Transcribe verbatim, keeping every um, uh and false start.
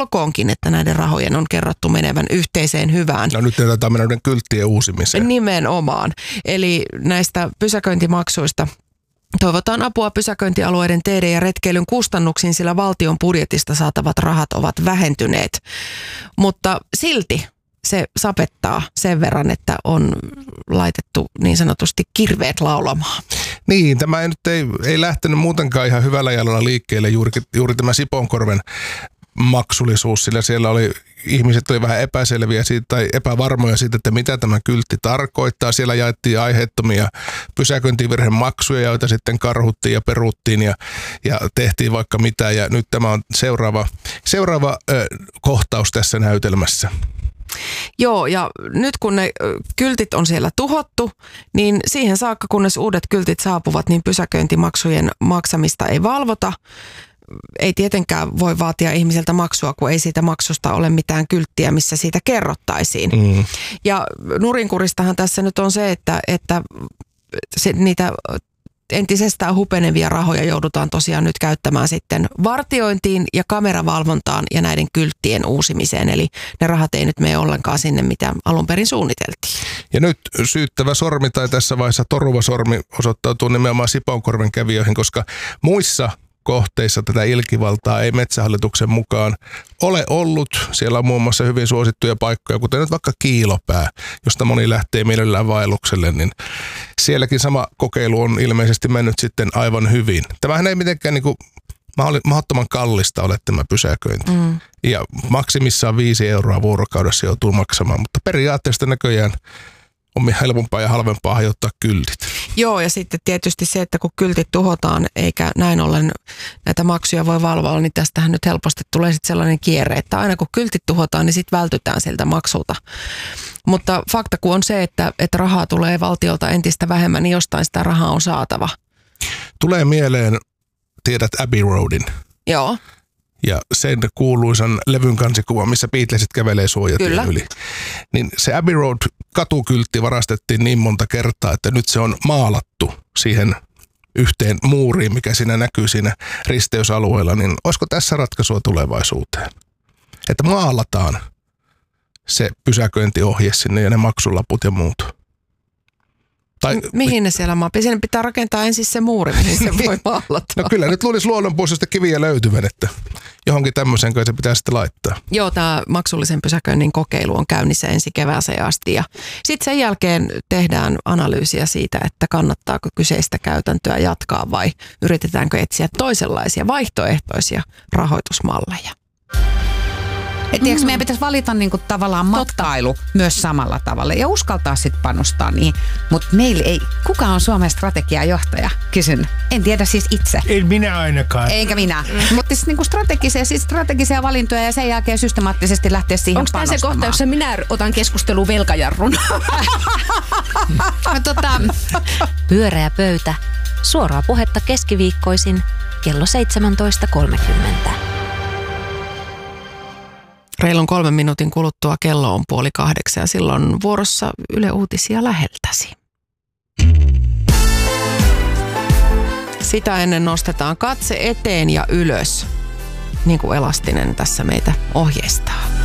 olkoonkin, että näiden rahojen on kerrottu menevän yhteiseen hyvään. No nyt taitaa mennä näiden kylttien uusimiseen. Nimenomaan. Eli näistä pysäköintimaksuista toivotaan apua pysäköintialueiden teiden ja retkeilyn kustannuksiin, sillä valtion budjetista saatavat rahat ovat vähentyneet. Mutta silti se sapettaa sen verran, että on laitettu niin sanotusti kirveet laulamaan. Niin, tämä ei nyt ei, ei lähtenyt muutenkaan ihan hyvällä jalalla liikkeelle juuri, juuri tämä Sipoonkorven maksullisuus, sillä siellä oli, ihmiset oli vähän epäselviä siitä, tai epävarmoja siitä, että mitä tämä kyltti tarkoittaa. Siellä jaettiin aiheettomia pysäköintivirhemaksuja, joita sitten karhuttiin ja peruttiin ja, ja tehtiin vaikka mitä. Ja nyt tämä on seuraava, seuraava ö, kohtaus tässä näytelmässä. Joo, ja nyt kun ne kyltit on siellä tuhottu, niin siihen saakka, kunnes uudet kyltit saapuvat, niin pysäköintimaksujen maksamista ei valvota. Ei tietenkään voi vaatia ihmiseltä maksua, kun ei siitä maksusta ole mitään kylttiä, missä siitä kerrottaisiin. Mm. Ja nurinkuristahan tässä nyt on se, että, että se, niitä entisestään hupenevia rahoja joudutaan tosiaan nyt käyttämään sitten vartiointiin ja kameravalvontaan ja näiden kylttien uusimiseen. Eli ne rahat ei nyt mene ollenkaan sinne, mitä alun perin suunniteltiin. Ja nyt syyttävä sormi tai tässä vaiheessa toruva sormi osoittautuu nimenomaan Sipoonkorven kävijöihin, koska muissa kohteissa tätä ilkivaltaa ei Metsähallituksen mukaan ole ollut. Siellä on muun muassa hyvin suosittuja paikkoja, kuten nyt vaikka Kiilopää, josta moni lähtee mielellään vaellukselle, niin sielläkin sama kokeilu on ilmeisesti mennyt sitten aivan hyvin. Tämähän ei mitenkään niin kuin mahdottoman kallista ole tämä pysäköinti. Mm. Ja maksimissaan viisi euroa vuorokaudessa joutuu maksamaan, mutta periaatteessa näköjään on helpompaa ja halvempaa hajottaa kyltit. Joo, ja sitten tietysti se, että kun kyltit tuhotaan, eikä näin ollen näitä maksuja voi valvoa, niin tästähän nyt helposti tulee sitten sellainen kierre, että aina kun kyltit tuhotaan, niin sitten vältytään siltä maksulta. Mutta fakta kun on se, että, että rahaa tulee valtiolta entistä vähemmän, niin jostain sitä rahaa on saatava. Tulee mieleen, tiedät Abbey Roadin. Joo. Ja sen kuuluisan levyn kansikuva, missä Beatlesit kävelee suojatien yli. Niin se Abbey Road katukyltti varastettiin niin monta kertaa, että nyt se on maalattu siihen yhteen muuriin, mikä siinä näkyy siinä risteysalueella. Niin olisiko tässä ratkaisua tulevaisuuteen? Että maalataan se pysäköintiohje sinne ja ne maksulaput ja muut. Tai, mihin ne siellä maapii? Siinä pitää rakentaa ensin se muuri, mihin se voi maalata. No kyllä, nyt luulisi luonnonpuolista kiviä löytyvän, että johonkin tämmöiseen kai se pitää sitten laittaa. Joo, tämä maksullisen pysäköinnin kokeilu on käynnissä ensi kevääseen asti. Ja sitten sen jälkeen tehdään analyysiä siitä, että kannattaako kyseistä käytäntöä jatkaa vai yritetäänkö etsiä toisenlaisia vaihtoehtoisia rahoitusmalleja. Et tiiäks, meidän pitäisi valita niinku tavallaan matkailu Totta. myös samalla tavalla ja uskaltaa sitten panostaa niihin. Mutta meillä ei, kuka on Suomen strategiajohtaja? Kysyn. En tiedä siis itse. En minä ainakaan. Eikä minä. Mm. Mutta siis niinku strategisia, siis strategisia valintoja ja sen jälkeen systemaattisesti lähteä siihen Onko panostamaan. Onko tämä se kohta, jossa minä otan keskustelun velkajarrun? tota... Pyöreä pöytä. Suoraa puhetta keskiviikkoisin kello seitsemäntoista kolmekymmentä. Reilun kolmen minuutin kuluttua kello on puoli kahdeksan ja silloin vuorossa Yle Uutisia läheltäsi. Sitä ennen nostetaan katse eteen ja ylös, niin kuin Elastinen tässä meitä ohjeistaa.